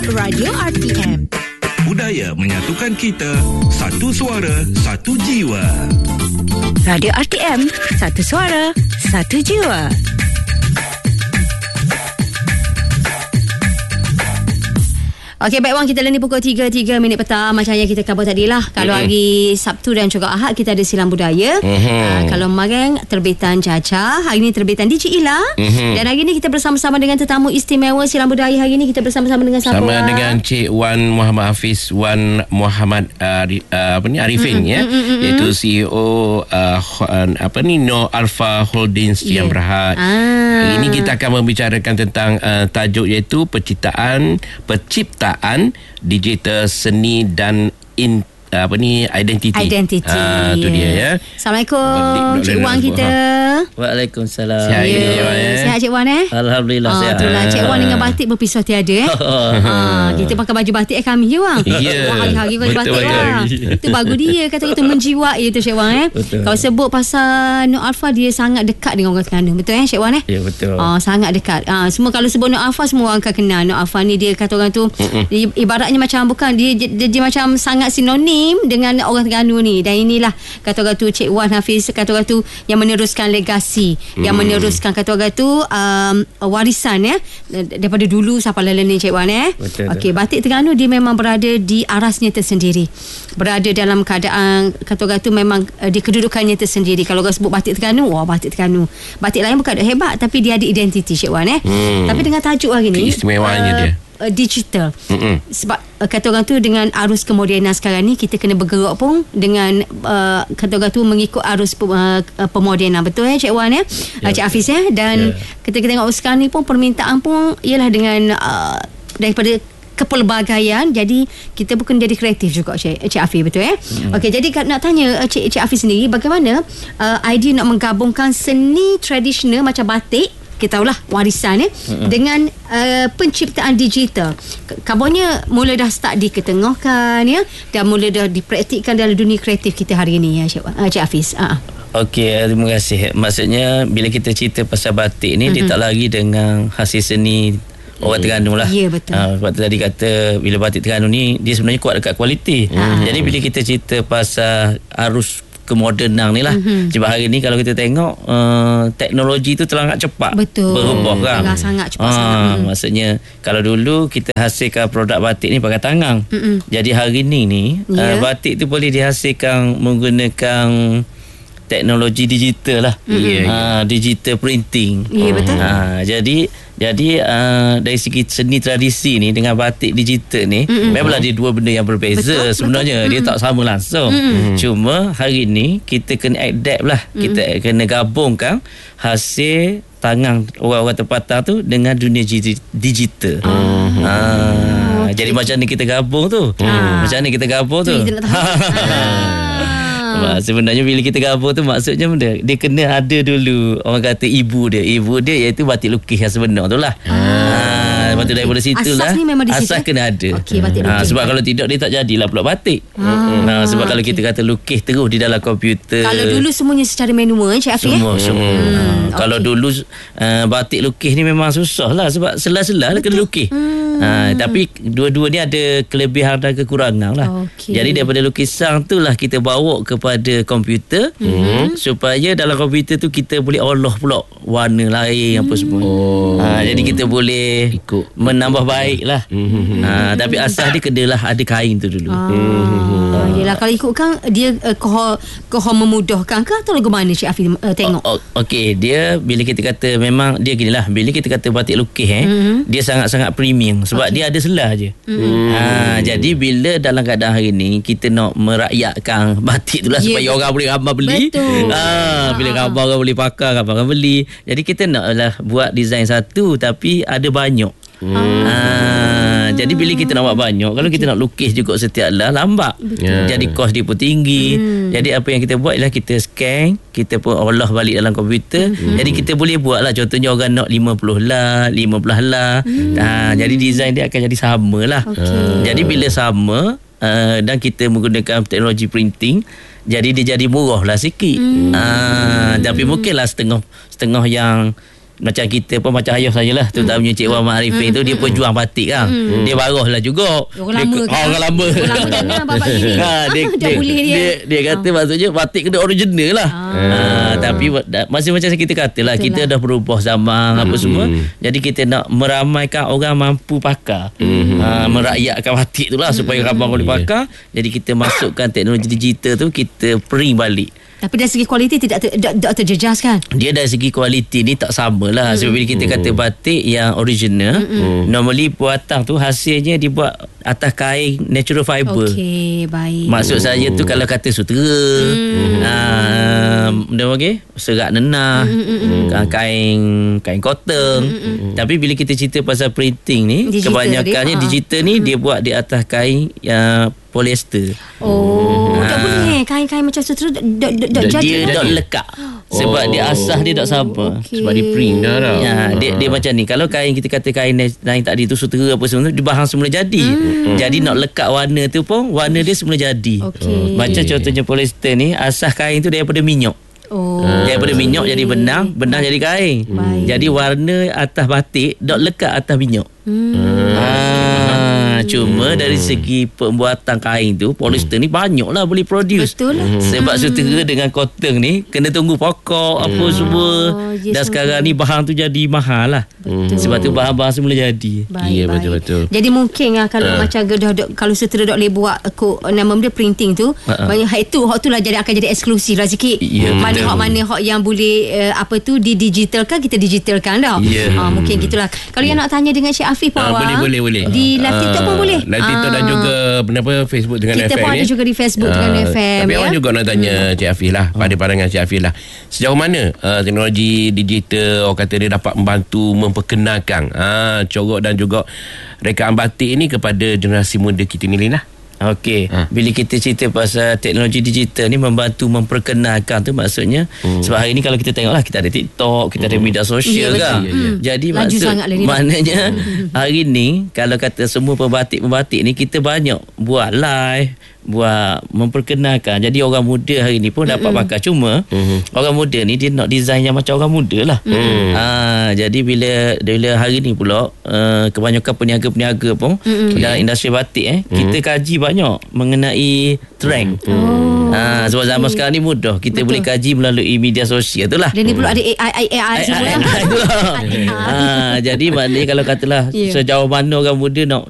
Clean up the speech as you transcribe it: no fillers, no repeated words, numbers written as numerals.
Radio RTM. Budaya menyatukan kita, satu suara, satu jiwa. Radio RTM, satu suara, satu jiwa. Okey, baik Wan, kita ni pukul 3 minit petang. Macam yang kita cover tadi lah. Kalau hari Sabtu dan juga Ahad kita ada Silam Budaya. Kalau kemarin terbitan Caca, hari ni terbitan DJ Ila. Dan hari ni kita bersama-sama dengan tetamu istimewa Silam Budaya. Hari ni kita bersama-sama dengan siapa? Sama dengan Cik Wan Muhammad Hafiz, Wan Muhammad Arifin, iaitu CEO No Alpha Holdings yang Berhad. Hari ini kita akan membicarakan tentang tajuk iaitu penciptaan digital seni dan identiti. Itu dia ya. Assalamualaikum Cik Wan kita. Waalaikumsalam. Sihat Sihat Cik Wan Alhamdulillah sihat. Itulah Cik Wan dengan batik berpisah tiada kita pakai baju batik kami je Wan. Hari-hari baju batik Wan. Itu bagus dia kata-kata menjiwai itu Cik Wan Kalau sebut pasal Nur Alpha, dia sangat dekat dengan orang Terengganu. Betul Cik Wan Ya betul. Sangat dekat. Semua kalau sebut Nur Alpha, semua orang akan kenal. Nur Alpha ni dia kata orang tu ibaratnya macam bukan dia macam sangat sinonim dengan orang Terengganu ni. Dan inilah kata orang tu Cik Wan Hafiz, kata orang tu yang meneruskan legasi, yang meneruskan kata orang tu warisan daripada dulu sampai lalu ni Cik Wan Okey, batik Terengganu dia memang berada di arasnya tersendiri, berada dalam keadaan kata orang tu memang di kedudukannya tersendiri. Kalau orang sebut batik Terengganu, batik Terengganu. Batik lain bukan hebat, tapi dia ada identiti Cik Wan Tapi dengan tajuk hari ni keistimewaannya dia digital. Sebab kata orang tu dengan arus kemodenan sekarang ni, kita kena bergerak pun dengan kata orang tu mengikut arus pemodenan. Betul Cik Wan Cik Hafiz dan kita tengok sekarang ni pun permintaan pun ialah dengan daripada kepelbagaian. Jadi kita bukan jadi kreatif juga Cik Hafiz, betul Okey, jadi nak tanya Cik Hafiz sendiri, bagaimana idea nak menggabungkan seni tradisional macam batik, kita tahulah warisan dengan penciptaan digital. Kabarnya mula dah start diketengahkan dan mula dah dipraktikkan dalam dunia kreatif kita hari ini Cik Hafiz. Okey, terima kasih. Maksudnya bila kita cerita pasal batik ni, dia tak lari dengan hasil seni orang Terengganu lah. Ya, betul. Sebab tadi kata bila batik Terengganu ni dia sebenarnya kuat dekat kualiti. Jadi bila kita cerita pasal arus kemodenan ni lah, sebab hari ni kalau kita tengok teknologi tu sangat cepat berubah kan. Sangat cepat sangat. Maksudnya kalau dulu kita hasilkan produk batik ni pakai tangan. Jadi hari ni batik tu boleh dihasilkan menggunakan teknologi digital lah. Digital printing. Ya, betul. Jadi dari segi seni tradisi ni dengan batik digital ni memanglah dia dua benda yang berbeza. Sebenarnya dia tak sama langsung. Cuma hari ni kita kena adapt lah. Kita kena gabungkan hasil tangan orang-orang tempatan tu dengan dunia digital. Jadi macam ni kita gabung tu. Macam ni kita gabung tu. Sebenarnya bila kita gabung tu maksudnya dia kena ada dulu orang kata ibu dia iaitu batik lukis yang sebenar tu lah. Lepas tu daripada situ lah asas kena ada. Sebab kalau tidak dia tak jadilah pula batik. Sebab kalau kita kata lukis terus di dalam komputer, kalau dulu semuanya secara manual Cik Hafiz semua. Kalau dulu batik lukis ni memang susah lah, sebab sela-sela lah kena lukis. Tapi dua-dua ni ada kelebihan dan kekurangan lah. Jadi daripada lukisan tu lah kita bawa kepada komputer, supaya dalam komputer tu kita boleh olah pula warna lain apa semua. Jadi kita boleh menambah baik lah. Tapi asas dia kenalah ada kain tu dulu. Yelah, kalau ikutkan dia kohor memudahkan ke atau lagu mana Cik Hafiz tengok? Okey, dia bila kita kata memang dia ginilah, bila kita kata batik lukis dia sangat-sangat premium sebab dia ada selah je. Jadi bila dalam keadaan hari ni kita nak merakyatkan batik tu lah supaya orang boleh ramai beli. Bila ramai orang boleh pakai, ramai orang beli. Jadi kita naklah buat design satu tapi ada banyak. Jadi bila kita nak buat banyak, kalau kita nak lukis juga setiap lah lambat. Jadi kos dia pun tinggi. Jadi apa yang kita buat ialah kita scan, kita pun olah balik dalam komputer. Jadi kita boleh buat lah, contohnya orang nak 50 lah, 15 lah. Jadi design dia akan jadi sama lah. Jadi bila sama dan kita menggunakan teknologi printing, jadi dia jadi murah lah sikit. Tapi mungkinlah setengah yang macam kita pun macam ayah saya lah, terutamanya Cik Wan Muhammad Arifin tu, dia pejuang batik kan. Dia baros lah juga. Orang lama kan. Orang lama. Orang lama jangan babat gini. Dia kata maksudnya batik kena original lah. Tapi masih macam kita kata lah, kita dah berubah zaman apa semua. Jadi kita nak meramaikan orang mampu pakar, merakyatkan batik tu lah supaya ramai boleh pakar. Jadi kita masukkan teknologi digital tu, kita print balik. Tapi dari segi kualiti tidak terjejas kan? Dia dari segi kualiti ni tak sama lah. Sebab bila kita kata batik yang original, normally buatan tu hasilnya dibuat atas kain natural fiber. Okey, baik. Maksud saya tu kalau kata sutera, serat nenah, kain cotton. Tapi bila kita cerita pasal printing ni, digital kebanyakannya digital ni dia buat di atas kain polyester. Tak boleh kain-kain macam sutera dia tak lekat. Sebab dia asas dia tak sama. Sebab dia print dah. Dia macam ni. Kalau kain kita kata kain lain tadi tu sutera apa semua, dia bahan semula jadi. Jadi nak lekat warna tu pun warna dia semula jadi. Macam contohnya polyester ni, asas kain tu daripada minyak. Daripada minyak jadi benang jadi kain. Jadi warna atas batik dok lekat atas minyak. Cuma dari segi pembuatan kain tu, polyester ni banyak lah boleh produce. Betul lah. Sebab sutera dengan cotton ni kena tunggu pokok apa semua. Dan sekarang ni bahan tu jadi mahal lah. Sebab tu bahan-bahan semula jadi. Baik. Betul. Jadi mungkin kalau macam kalau sutera dok boleh buat nama dia printing tu, banyak hak tu lah akan jadi eksklusif lah sikit. Mana hak yang boleh didigitalkan, kita digitalkan dah. Mungkin gitulah. Kalau yang nak tanya dengan Cik Afif boleh. Di live TikTok pun boleh. Live TikTok dan juga Facebook dengan kita FM. Kita pun ada juga di Facebook dengan FM. Tapi awak juga nak tanya Cik Afif lah, pada pandangan Cik Afif lah, sejauh mana teknologi digital orang kata dia dapat membantu memperkenalkan corak dan juga rekaan batik ini kepada generasi muda kita ni lah. Okey, bila kita cerita pasal teknologi digital ni membantu memperkenalkan tu, maksudnya sebab hari ni kalau kita tengoklah, kita ada TikTok, kita ada media sosial kan. Jadi maknanya hari ni kalau kata semua pembatik ni, kita banyak buat live, buat memperkenalkan. Jadi orang muda hari ni pun dapat pakai. Cuma orang muda ni dia nak design yang macam orang muda lah. Jadi bila hari ni pula kebanyakan peniaga-peniaga pun dalam industri batik kita kaji banyak mengenai trend. Sebab zaman sekarang ni mudah, kita boleh kaji melalui media sosial tu lah. Dan ni pula ada AI semua. Jadi maknanya kalau katalah sejauh mana orang muda nak